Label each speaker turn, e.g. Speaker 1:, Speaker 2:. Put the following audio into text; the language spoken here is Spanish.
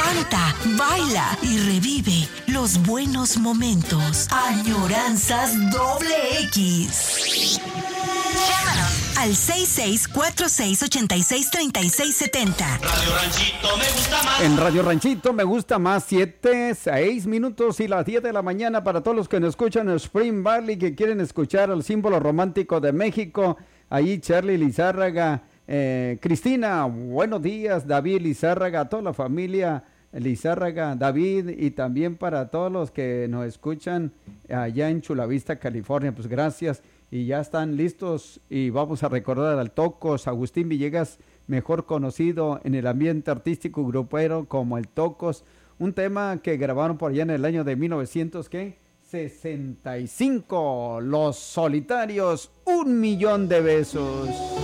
Speaker 1: Canta, baila y revive los buenos momentos. Añoranzas XX. Llámanos al 6646863670.
Speaker 2: Radio Ranchito me gusta más.
Speaker 3: En Radio Ranchito me gusta más, 6 minutos y las 10 de la mañana para todos los que nos escuchan en Spring Valley, que quieren escuchar el símbolo romántico de México. Ahí Charlie Lizárraga, Cristina, buenos días, David Lizárraga, toda la familia Lizárraga, David, y también para todos los que nos escuchan allá en Chula Vista, California, pues gracias. Y ya están listos y vamos a recordar al Tocos, Agustín Villegas, mejor conocido en el ambiente artístico grupero como el Tocos, un tema que grabaron por allá en el año de 1965, Los Solitarios, 1 millón de besos.